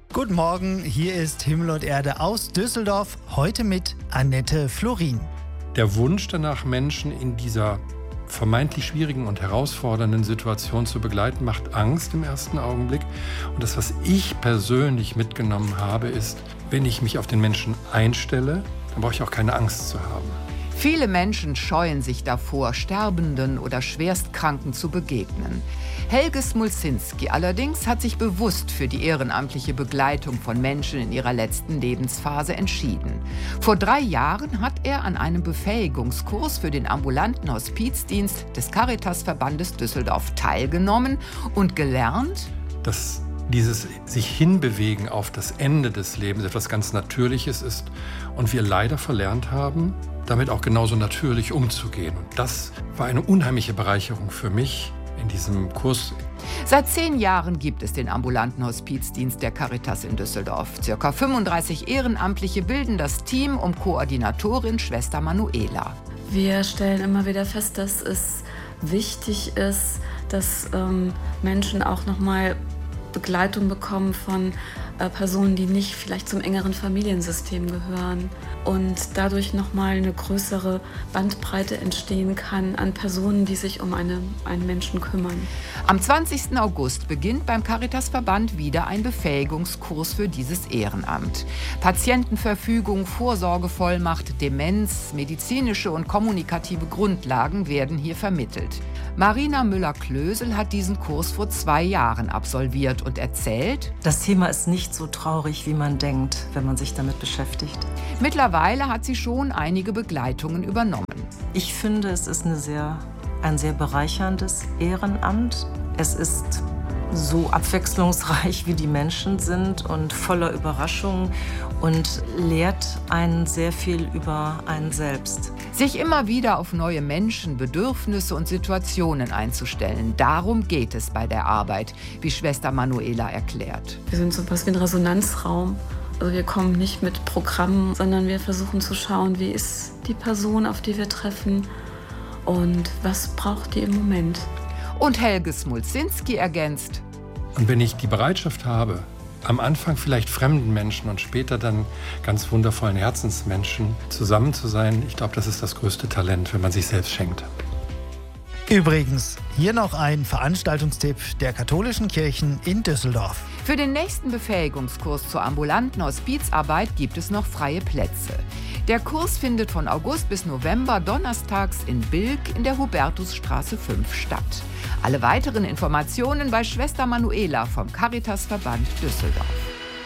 Guten Morgen, hier ist Himmel und Erde aus Düsseldorf, heute mit Annette Florin. Der Wunsch danach, Menschen in dieser vermeintlich schwierigen und herausfordernden Situation zu begleiten, macht Angst im ersten Augenblick. Und das, was ich persönlich mitgenommen habe, ist, wenn ich mich auf den Menschen einstelle, dann brauche ich auch keine Angst zu haben. Viele Menschen scheuen sich davor, Sterbenden oder Schwerstkranken zu begegnen. Helge Smulczynski allerdings hat sich bewusst für die ehrenamtliche Begleitung von Menschen in ihrer letzten Lebensphase entschieden. Vor 3 Jahren hat er an einem Befähigungskurs für den ambulanten Hospizdienst des Caritasverbandes Düsseldorf teilgenommen und gelernt, dass dieses sich hinbewegen auf das Ende des Lebens etwas ganz Natürliches ist und wir leider verlernt haben, damit auch genauso natürlich umzugehen. Und das war eine unheimliche Bereicherung für mich in diesem Kurs. Seit 10 Jahren gibt es den ambulanten Hospizdienst der Caritas in Düsseldorf. Circa 35 Ehrenamtliche bilden das Team um Koordinatorin Schwester Manuela. Wir stellen immer wieder fest, dass es wichtig ist, dass Menschen auch nochmal Begleitung bekommen von Personen, die nicht vielleicht zum engeren Familiensystem gehören und dadurch nochmal eine größere Bandbreite entstehen kann an Personen, die sich um einen Menschen kümmern. Am 20. August beginnt beim Caritasverband wieder ein Befähigungskurs für dieses Ehrenamt. Patientenverfügung, Vorsorgevollmacht, Demenz, medizinische und kommunikative Grundlagen werden hier vermittelt. Marina Müller-Klösel hat diesen Kurs vor 2 Jahren absolviert und erzählt: Das Thema ist nicht so traurig, wie man denkt, wenn man sich damit beschäftigt. Mittlerweile hat sie schon einige Begleitungen übernommen. Ich finde, es ist ein sehr bereicherndes Ehrenamt. Es ist so abwechslungsreich, wie die Menschen sind und voller Überraschungen und lehrt einen sehr viel über einen selbst. Sich immer wieder auf neue Menschen, Bedürfnisse und Situationen einzustellen, darum geht es bei der Arbeit, wie Schwester Manuela erklärt. Wir sind so etwas wie ein Resonanzraum. Also wir kommen nicht mit Programmen, sondern wir versuchen zu schauen, wie ist die Person, auf die wir treffen und was braucht die im Moment. Und Helge Smulczynski ergänzt: Und wenn ich die Bereitschaft habe, am Anfang vielleicht fremden Menschen und später dann ganz wundervollen Herzensmenschen zusammen zu sein, ich glaube, das ist das größte Talent, wenn man sich selbst schenkt. Übrigens, hier noch ein Veranstaltungstipp der katholischen Kirchen in Düsseldorf. Für den nächsten Befähigungskurs zur ambulanten Hospizarbeit gibt es noch freie Plätze. Der Kurs findet von August bis November donnerstags in Bilk in der Hubertusstraße 5 statt. Alle weiteren Informationen bei Schwester Manuela vom Caritasverband Düsseldorf.